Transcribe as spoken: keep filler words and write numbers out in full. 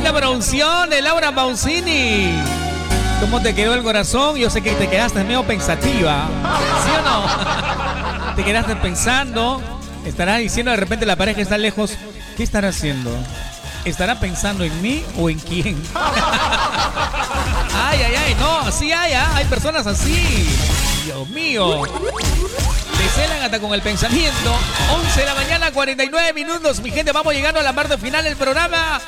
linda producción de Laura Pausini. ¿Cómo te quedó el corazón? Yo sé que te quedaste medio pensativa. ¿Sí o no? Te quedaste pensando. Estarás diciendo de repente la pareja está lejos. ¿Qué estará haciendo? ¿Estará pensando en mí o en quién? Ay, ay, ay, no, sí hay, ¿eh? Hay personas así. Dios mío. Te celan hasta con el pensamiento. once de la mañana, cuarenta y nueve minutos. Mi gente, vamos llegando a la parte final del programa.